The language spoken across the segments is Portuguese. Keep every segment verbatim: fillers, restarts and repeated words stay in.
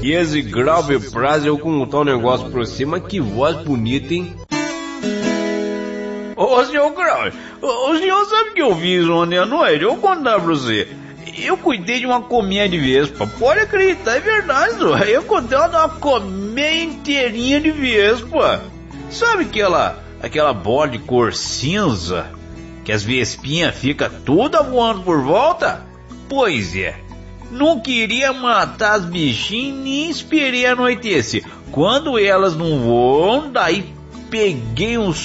E esse Grauber Praz, eu contar um negócio pra você, mas que voz bonita, hein? Ô, senhor Grauber, o senhor sabe o que eu fiz ontem à noite? Eu vou contar pra você. Eu cuidei de uma colmeia de vespa. Pode acreditar, é verdade, senhor. Eu cuidei de uma colmeia inteirinha de vespa. Sabe aquela, aquela bola de cor cinza? Que as vespinhas ficam toda voando por volta? Pois é. Não queria matar as bichinhas, nem esperei anoitecer. Quando elas não voam, daí peguei um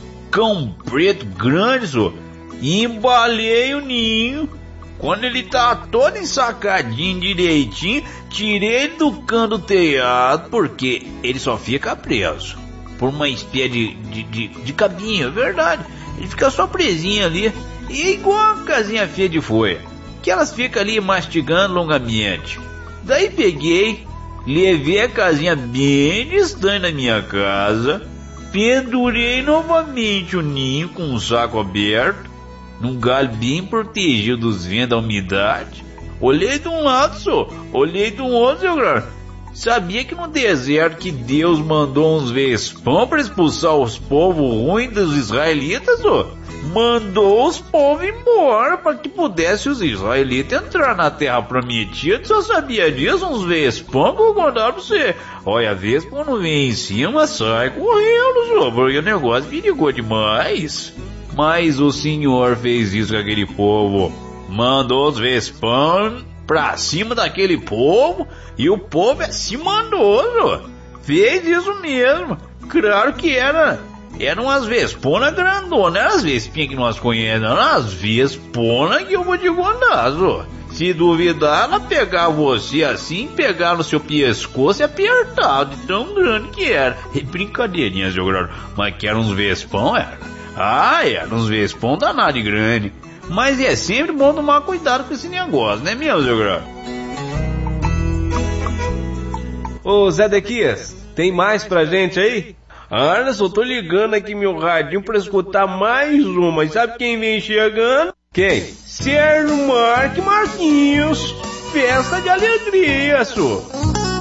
sacão preto grande, só, e embalei o ninho. Quando ele tá todo ensacadinho direitinho, tirei ele do cano do telhado, porque ele só fica preso por uma espécie de, de, de, de cabinho, é verdade. Ele fica só presinho ali, e igual a casinha feia de folha, que elas ficam ali mastigando longamente. Daí peguei, levei a casinha bem distante da minha casa, pendurei novamente o ninho com um saco aberto, num galho bem protegido dos ventos da umidade. Olhei de um lado só, olhei de um outro, seu grande. Sabia que no deserto que Deus mandou uns vespão para expulsar os povos ruins dos israelitas, só? Mandou os povos embora para que pudesse os israelitas entrar na terra prometida. Só sabia disso, uns vespão que eu vou contar pra você. Olha, a vespa quando vem em cima sai correndo, só, porque o negócio perigou demais. Mas o senhor fez isso com aquele povo, mandou os vespão pra cima daquele povo, e o povo é se mandou, fez isso mesmo. Claro que era, eram as vesponas grandonas, eram as vespinhas que nós conhecemos, eram as vesponas que eu vou te contar, só. Se duvidar, ela pegar você assim, pegar no seu pescoço e apertar, de tão grande que era. E brincadeirinha, seu grande, mas que eram uns vespão, era. Ah, eram uns vespão danado de grande. Mas é sempre bom tomar cuidado com esse negócio, né, meu, seu grande? Ô, Zé Dequias, tem mais pra gente aí? Ah, só tô ligando aqui meu radinho pra escutar mais uma. E sabe quem vem chegando? Quem? Sérgio Marque Marquinhos. Festa de alegria, só.